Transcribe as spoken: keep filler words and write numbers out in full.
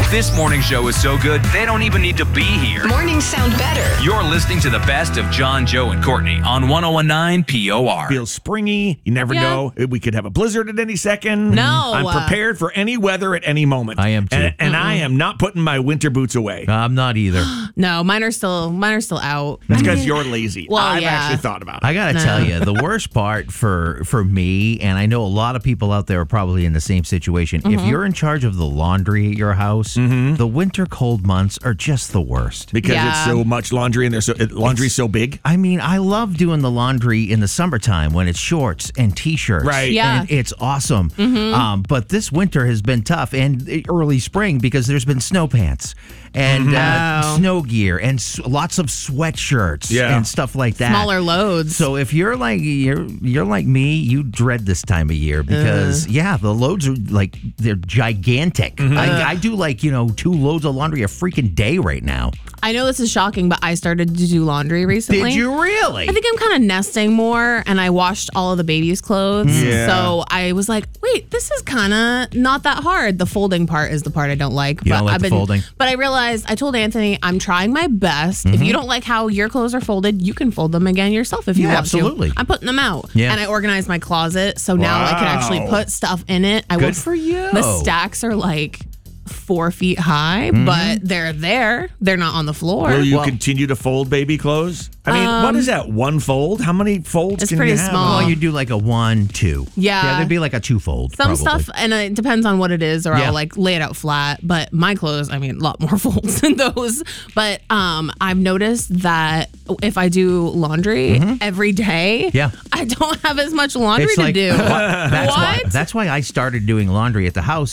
This morning show is so good, they don't even need to be here. Mornings sound better. You're listening to the best of John, Joe, and Courtney on one oh one nine P O R. Feels springy. You never Yeah. know. We could have a blizzard at any second. No. I'm prepared for any weather at any moment. I am too. And, and I am not putting my winter boots away. I'm not either. No, mine are still mine are still out. That's I because mean, you're lazy. well, I've yeah. actually thought about it. I gotta No. tell you, the worst part for for me, and I know a lot of people out there are probably in the same situation. If Mm-hmm. you're in charge of the laundry at your house, the winter cold months are just the worst. because Yeah. it's so much laundry and there's so it, laundry's so big. I mean, I love doing the laundry in the summertime when it's shorts and t-shirts. Right. Yeah. And it's awesome. Um, but this winter has been tough, and early spring because there's been snow pants and uh, Oh. snow gear and s- lots of sweatshirts Yeah. and stuff like that. Smaller loads. So if you're like you're you're like me, you dread this time of year because yeah, the loads are like they're gigantic. I, I do like you know two loads of laundry a freaking day right now. I know this is shocking, but I started to do laundry recently. Did you really? I think I'm kind of nesting more, and I washed all of the baby's clothes. Yeah. So I was like, wait, this is kind of not that hard. The folding part is the part I don't like. You but don't like I've the been, folding? But I realized, I told Anthony, I'm trying my best. If you don't like how your clothes are folded, you can fold them again yourself if you Yeah, want absolutely. to. I'm putting them out. Yeah. And I organized my closet, so now I can actually Wow. put stuff in it. I Good will, for you. The stacks are like four feet high, but they're there. They're not on the floor. Will you Well- continue to fold baby clothes? I mean, what is that? One fold? How many folds It's can pretty you have? small. Oh, you do like a one, two. Yeah. Yeah, there'd be like a two fold. Some probably. stuff, and it depends on what it is, or Yeah. I'll like lay it out flat. But my clothes, I mean, a lot more folds than those. But um, I've noticed that if I do laundry every day, Mm-hmm. Yeah. I don't have as much laundry It's to like do. that's why What? that's why I started doing laundry at the house